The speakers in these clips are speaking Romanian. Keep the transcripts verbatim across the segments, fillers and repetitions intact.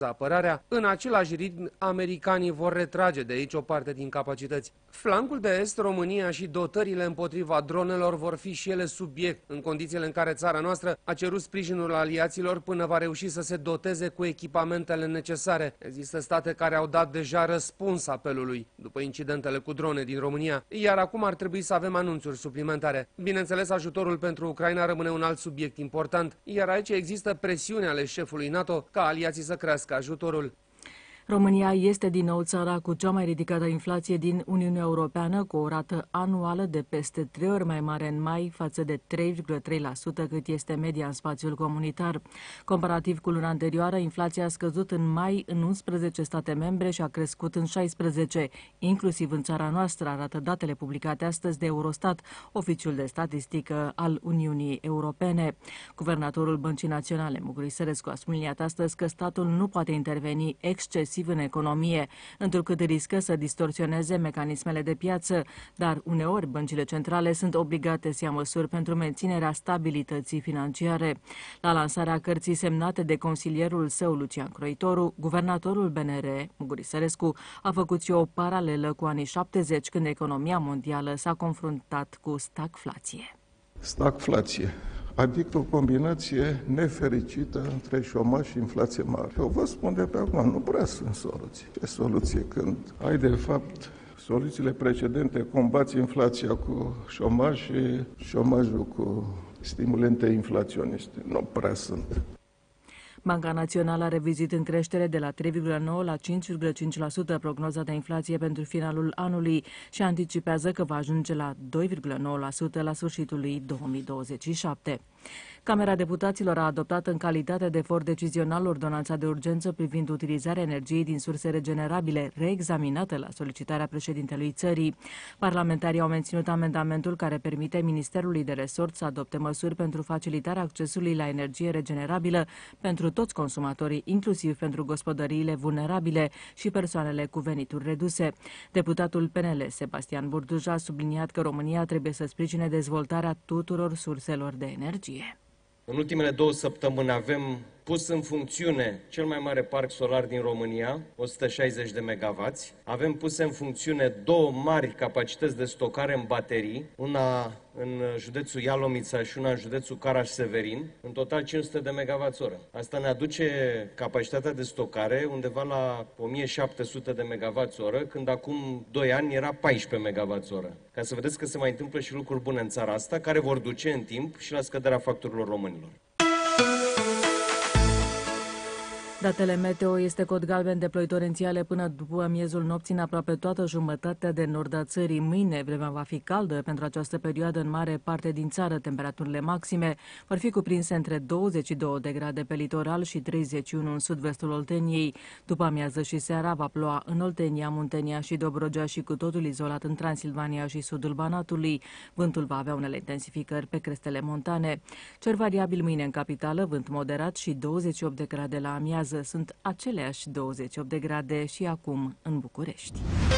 apărarea, în același ritm americanii vor retrage de aici o parte din capacități. Flancul de est, România și dotările împotriva dronelor vor fi și ele subiect, în condițiile în care țara noastră a cerut sprijinul aliaților până va reuși să se doteze cu echipamentele necesare. Există state care au dat deja răspuns apelului după incidentele cu drone din România, iar acum ar trebui să avem anunțuri suplimentare. Bineînțeles, ajutorul pentru Ucraina rămâne un alt subiect important, iar aici există presiune ale șefului NATO ca aliații să crească ajutorul. România este din nou țara cu cea mai ridicată inflație din Uniunea Europeană, cu o rată anuală de peste trei ori mai mare în mai față de trei virgulă trei la sută cât este media în spațiul comunitar. Comparativ cu luna anterioară, inflația a scăzut în mai în unsprezece state membre și a crescut în șaisprezece, inclusiv în țara noastră, arată datele publicate astăzi de Eurostat, oficiul de statistică al Uniunii Europene. Guvernatorul Băncii Naționale, Muguri Sărescu, a subliniat astăzi că statul nu poate interveni excesiv în economie, întrucât riscă să distorsioneze mecanismele de piață, dar uneori băncile centrale sunt obligate să ia măsuri pentru menținerea stabilității financiare. La lansarea cărții semnate de consilierul său, Lucian Croitoru, guvernatorul B N R, Muguri Sărescu, a făcut și o paralelă cu anii șaptezeci, când economia mondială s-a confruntat cu stagflație. Stagflație, adică o combinație nefericită între șomaj și inflație mare. Eu vă spun de pe acum, nu prea sunt soluții. Ce soluție când ai de fapt soluțiile precedente, combați inflația cu șomaj și șomajul cu stimulente inflaționiste. Nu prea sunt. Banca Națională a revizuit în creștere de la trei virgulă nouă la cinci virgulă cinci la sută prognoza de inflație pentru finalul anului și anticipează că va ajunge la doi virgulă nouă la sută la sfârșitul lui două mii douăzeci și șapte. Camera Deputaților a adoptat în calitate de for decizional ordonanța de urgență privind utilizarea energiei din surse regenerabile, reexaminată la solicitarea președintelui țării. Parlamentarii au menținut amendamentul care permite Ministerului de Resort să adopte măsuri pentru facilitarea accesului la energie regenerabilă pentru toți consumatorii, inclusiv pentru gospodăriile vulnerabile și persoanele cu venituri reduse. Deputatul P N L, Sebastian Burduja, a subliniat că România trebuie să sprijine dezvoltarea tuturor surselor de energie. În ultimele două săptămâni avem pus în funcțiune cel mai mare parc solar din România, o sută șaizeci de megawatts. Avem puse în funcțiune două mari capacități de stocare în baterii, una în județul Ialomița și una în județul Caraș-Severin, în total cinci sute de megawatts-oră. Asta ne aduce capacitatea de stocare undeva la o mie șapte sute de megawatts-oră, când acum doi ani era paisprezece megawatts-oră. Ca să vedeți că se mai întâmplă și lucruri bune în țara asta, care vor duce în timp și la scăderea facturilor românilor. Datele meteo este cod galben de ploi torențiale până după miezul nopții în aproape toată jumătatea de nord a țării. Mâine vremea va fi caldă pentru această perioadă în mare parte din țară. Temperaturile maxime vor fi cuprinse între douăzeci și două de grade pe litoral și treizeci și unu în sud-vestul Olteniei. După amiază și seara va ploua în Oltenia, Muntenia și Dobrogea și cu totul izolat în Transilvania și sudul Banatului. Vântul va avea unele intensificări pe crestele montane. Cer variabil mâine în capitală, vânt moderat și douăzeci și opt de grade la amiază. Sunt aceleași douăzeci și opt de grade și acum în București.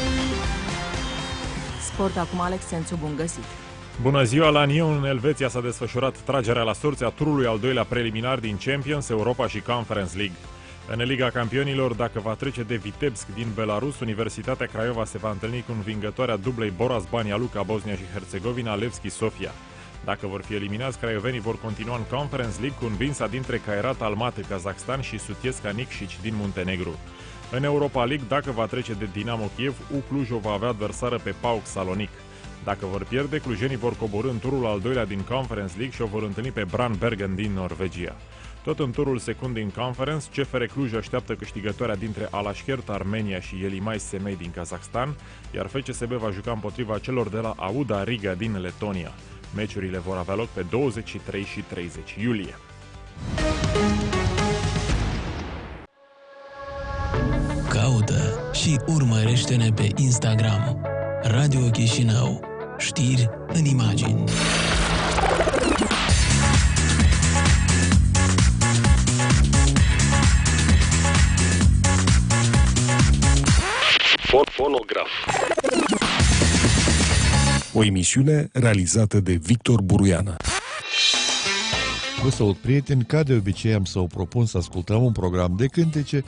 Sport acum, Alex Sențu, bun găsit! Bună ziua! La Nyon, în Elveția, s-a desfășurat tragerea la sorți a turului al doilea preliminar din Champions, Europa și Conference League. În Liga Campionilor, dacă va trece de Vitebsk din Belarus, Universitatea Craiova se va întâlni cu învingătoarea dublei Boras Banja Luka, Bosnia și Herțegovina, Levski Sofia. Dacă vor fi eliminați, craiovenii vor continua în Conference League cu învinsa dintre Kairat Almaty, Kazakhstan și Sutjeska Nikšić din Muntenegru. În Europa League, dacă va trece de Dinamo Kiev, U Cluj va avea adversară pe PAOK Salonic. Dacă vor pierde, clujenii vor coborî în turul al doilea din Conference League și o vor întâlni pe Brann Bergen din Norvegia. Tot în turul secund din Conference, C F R Cluj așteaptă câștigătoarea dintre Alashkert Armenia și Yelimay Semei din Kazakhstan, iar F C S B va juca împotriva celor de la Auda Riga din Letonia. Meciurile vor avea loc pe douăzeci și trei și treizeci iulie. Caută și urmărește-ne pe Instagram. Radio Chișinău. Știri în imagini. Fonograf. O emisiune realizată de Victor Buruiană. Vă salut, prieteni! Ca de obicei am să vă propun să ascultăm un program de cântece